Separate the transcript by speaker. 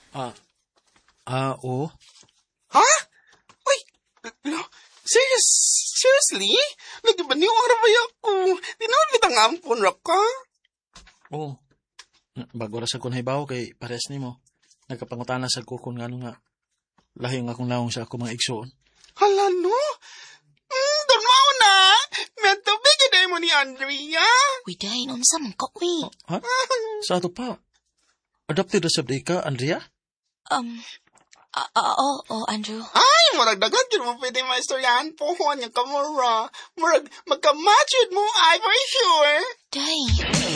Speaker 1: Ah, oo.
Speaker 2: Ha? Uy, seriously? Nagibaniw ang rabay ako. Tinawag kitang ampon ra ka?
Speaker 1: Oo. Bago ra sa kun haybaw kay pares nimo. Nagkapangutana sa kukon nga nga. Lahi nga akong lawong sa ako mga igsoon.
Speaker 2: Hala no? Dunmao na! May tubig mo ni Andrea.
Speaker 3: Uy, day, unsa man ka, uy.
Speaker 1: Ha? Sa ato pa? Adopted na sabday ka, Andrea?
Speaker 3: Oo, Andrew.
Speaker 2: Ay, murag dagat yun mo pwede maistoryahan po yung kamura. Murag magkamatch yun mo, ay for sure.
Speaker 3: Day.